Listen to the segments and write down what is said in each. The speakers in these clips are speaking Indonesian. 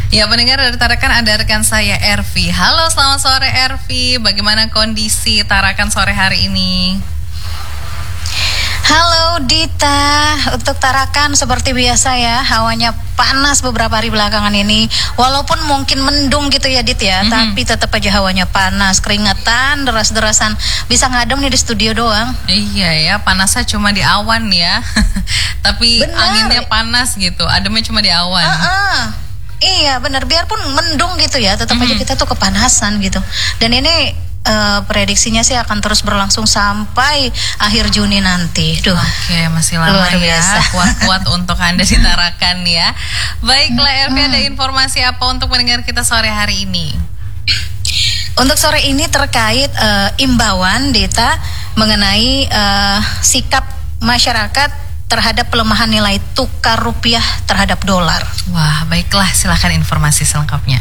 Ya, pendengar dari Tarakan, ada rekan saya Ervi. Halo, selamat sore Ervi. Bagaimana kondisi Tarakan sore hari ini? Halo Dita, untuk Tarakan seperti biasa ya, hawanya panas beberapa hari belakangan ini. Walaupun mungkin mendung gitu ya Dit ya, tapi tetap aja hawanya panas, keringetan, deras-derasan. Bisa ngadem nih di studio doang. Iya ya, panasnya cuma di awan ya. Tapi Benar. anginnya panas gitu, ademnya cuma di awan. Iya benar, biarpun mendung gitu ya, tetap aja kita tuh kepanasan gitu. Dan ini prediksinya sih akan terus berlangsung sampai akhir Juni nanti. Duh. Oke, masih lama Luar ya. biasa. Kuat-kuat untuk Anda di Tarakan ya. Baiklah Ervi, ada informasi apa untuk mendengar kita sore hari ini? Untuk sore ini terkait imbauan Dita mengenai sikap masyarakat terhadap pelemahan nilai tukar rupiah terhadap dolar. Wah, baiklah, silakan informasi selengkapnya.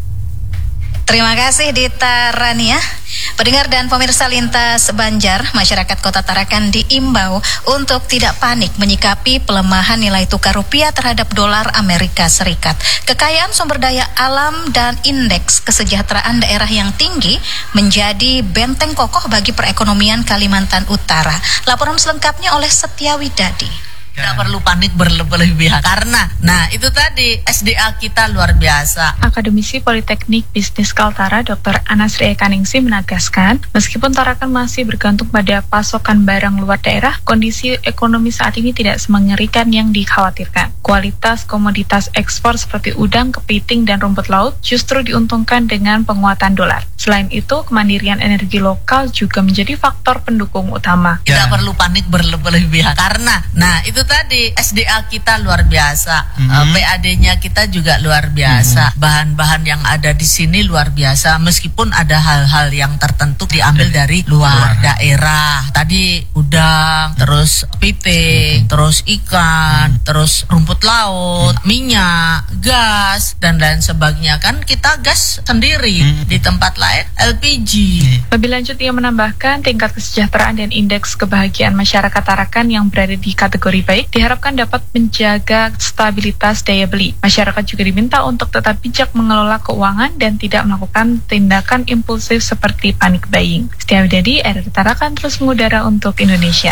Terima kasih Dita Rania. Pendengar dan pemirsa Lintas Banjar, masyarakat Kota Tarakan diimbau untuk tidak panik menyikapi pelemahan nilai tukar rupiah terhadap dolar Amerika Serikat. Kekayaan sumber daya alam dan indeks kesejahteraan daerah yang tinggi menjadi benteng kokoh bagi perekonomian Kalimantan Utara. Laporan selengkapnya oleh Setia Widadi. Tidak perlu panik berlebihan karena, itu tadi SDA kita luar biasa. Akademisi Politeknik Bisnis Kaltara Dr. Anasri Ekaningsi menegaskan, meskipun Tarakan masih bergantung pada pasokan barang luar daerah, kondisi ekonomi saat ini tidak semengerikan yang dikhawatirkan. Kualitas komoditas ekspor seperti udang, kepiting, dan rumput laut justru diuntungkan dengan penguatan dolar. Selain itu, kemandirian energi lokal juga menjadi faktor pendukung utama. Tidak perlu panik berlebihan karena, itu tadi SDA kita luar biasa, PAD-nya kita juga luar biasa, bahan-bahan yang ada di sini luar biasa. Meskipun ada hal-hal yang tertentu diambil dari luar daerah. Tadi udang, terus piting, terus ikan, terus rumput laut, minyak, gas, dan lain sebagainya. Kan kita gas sendiri, di tempat lain LPG. Lebih lanjut, ia menambahkan tingkat kesejahteraan dan indeks kebahagiaan masyarakat Tarakan yang berada di kategori baik diharapkan dapat menjaga stabilitas daya beli. Masyarakat juga diminta untuk tetap bijak mengelola keuangan dan tidak melakukan tindakan impulsif seperti panic buying. Setia Widadi, RRI Tarakan terus mengudara untuk Indonesia.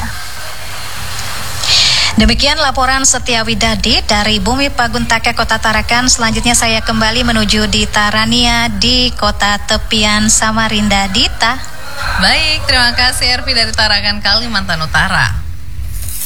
Demikian laporan Setia Widadi dari Bumi Paguntake Kota Tarakan. Selanjutnya saya kembali menuju di Tarania di Kota Tepian Samarinda. Dita. Baik, terima kasih Ervi dari Tarakan, Kalimantan Utara.